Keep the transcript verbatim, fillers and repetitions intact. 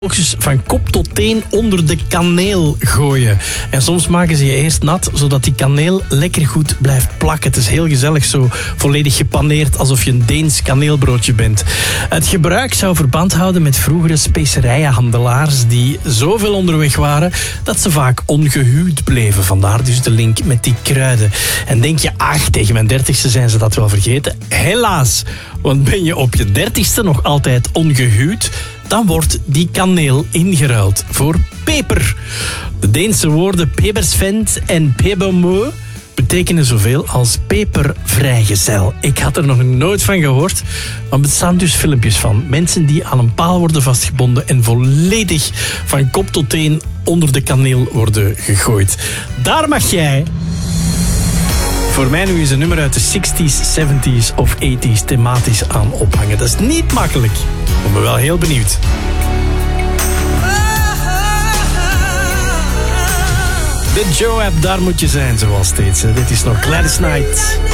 Oogjes van kop tot teen onder de kaneel gooien. En soms maken ze je eerst nat, zodat die kaneel lekker goed blijft plakken. Het is heel gezellig zo, volledig gepaneerd, alsof je een Deens kaneelbroodje bent. Het gebruik zou verband houden met vroegere specerijenhandelaars die zoveel onderweg waren dat ze vaak ongehuwd bleven. Vandaar dus de link met die kruiden. En denk je, ach, tegen mijn dertigste zijn ze dat wel vergeten? Helaas, want ben je op je dertigste nog altijd ongehuwd, dan wordt die kaneel ingeruild voor peper. De Deense woorden pebersvent en pebermø betekenen zoveel als pepervrijgezel. Ik had er nog nooit van gehoord, maar er bestaan dus filmpjes van. Mensen die aan een paal worden vastgebonden en volledig van kop tot teen onder de kaneel worden gegooid. Daar mag jij voor mij nu eens een nummer uit de zestig's, zeventig's of tachtig's thematisch aan ophangen. Dat is niet makkelijk. Ik ben wel heel benieuwd. De Joe-app, daar moet je zijn zoals steeds. Dit is nog Gladys Knight.